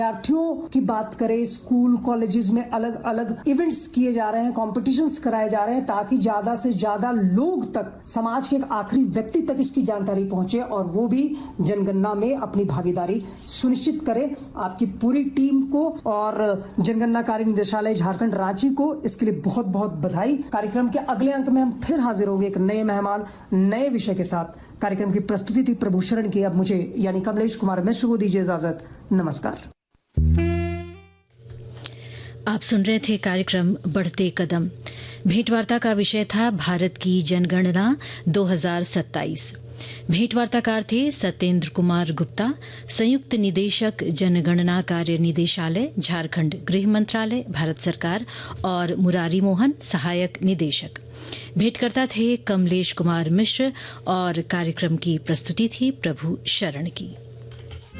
विद्यार्थियों की बात करें, स्कूल कॉलेजेस में अलग अलग इवेंट्स किए जा रहे हैं, कॉम्पिटिशन्स कराए जा रहे हैं, ताकि ज्यादा से ज्यादा लोग तक, समाज के एक आखिरी व्यक्ति तक इसकी जानकारी पहुंचे और वो भी जनगणना में अपनी भागीदारी सुनिश्चित करे। आपकी पूरी टीम को और जनगणना कार्य निदेशालय झारखंड रांची को इसके लिए बहुत बहुत बधाई। कार्यक्रम के अगले अंक में हम फिर हाजिर होंगे एक नए मेहमान, नए विषय के साथ। कार्यक्रम की प्रस्तुति थी प्रभु शरण की। अब मुझे यानी कमलेश कुमार मिश्र को दीजिए इजाजत। नमस्कार। आप सुन रहे थे कार्यक्रम बढ़ते कदम। भेंटवार्ता का विषय था भारत की जनगणना 2027। भेंटवार्ताकार थे सत्येंद्र कुमार गुप्ता, संयुक्त निदेशक जनगणना कार्य निदेशालय झारखंड गृह मंत्रालय भारत सरकार, और मुरारी मोहन, सहायक निदेशक। भेंटकर्ता थे कमलेश कुमार मिश्र और कार्यक्रम की प्रस्तुति थी प्रभु शरण की।